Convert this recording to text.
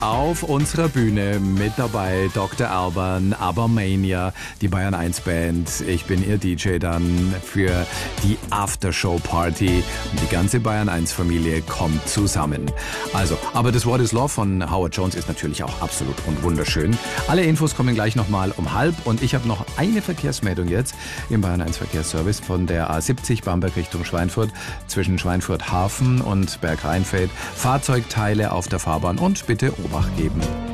Auf unserer Bühne mit dabei Dr. Alban, Abermania, die Bayern 1 Band. Ich bin Ihr DJ dann für die Aftershow-Party. Und die ganze Bayern 1 Familie kommt zusammen. Also, aber das What is Love von Howard Jones ist natürlich auch absolut und wunderschön. Alle Infos kommen gleich nochmal um 12:30. Und ich habe noch eine Verkehrsmeldung jetzt im Bayern 1 Verkehrsservice von der A70 Bamberg Richtung Schweinfurt zwischen Schweinfurt Hafen und Bergrheinfeld. Fahrzeugteile auf der Fahrbahn und bitte Obacht geben.